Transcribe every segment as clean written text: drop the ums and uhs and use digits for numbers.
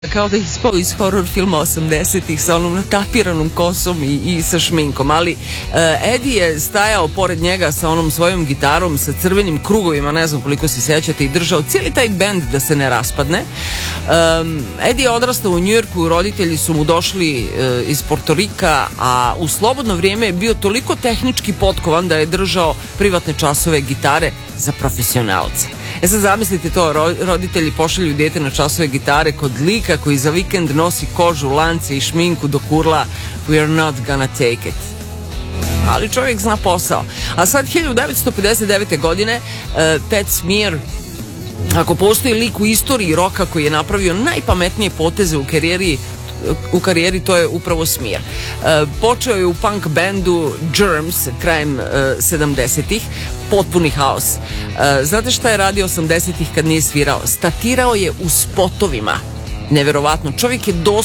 Kao da je ispao iz horror filma 80-ih sa onom natapiranom kosom i sa šminkom, ali Eddie je stajao pored njega sa onom svojom gitarom sa crvenim krugovima, ne znam koliko se sećate, i držao cijeli taj bend da se ne raspadne. Eddie je odrastao u Njujorku, roditelji su mu došli iz Portorika, a u slobodno vrijeme je bio toliko tehnički potkovan da je držao privatne časove gitare za profesionalce. Sad zamislite to, roditelji pošalju dijete na časove gitare kod lika koji za vikend nosi kožu, lance i šminku do kurla "We are not gonna take it". Ali čovjek zna posao. A sad 1959. godine Pat Smear, ako postoji lik u istoriji roka koji je napravio najpametnije poteze u karijeri, to je upravo Smear. Počeo je u punk bendu Germs krajem 70-ih, potpuni haos. Znate šta je radio 80-ih kad nije svirao? Statirao je u spotovima. Neverovatno. Čovjek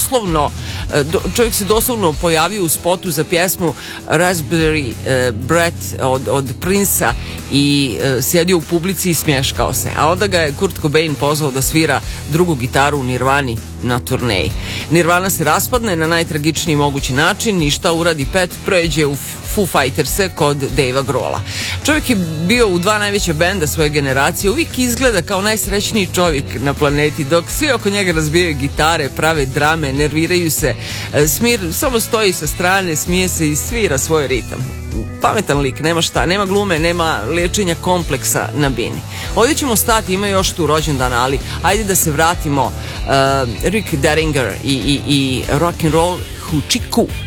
se doslovno pojavio u spotu za pjesmu Raspberry Beret od Prince-a i sjedio u publici i smješkao se. A onda ga je Kurt Cobain pozvao da svira drugu gitaru u Nirvani na turneji. Nirvana se raspadne na najtragičniji mogući način i šta uradi Pat? Pređe u Foo Fighters-e kod Davea Grohla. Čovjek je bio u dva najveća benda svoje generacije, uvijek izgleda kao najsrećniji čovjek na planeti, dok svi oko njega razbijaju gitare, prave drame, nerviraju se. Smear samo stoji sa strane, smije se i svira svoj ritam. Pametan lik, nema šta, nema glume, nema liječenja kompleksa na bini. Ovdje ćemo stati, ima još tu rođendana, ali ajde da se vratimo Rick Derringer i rock and roll Hučiku.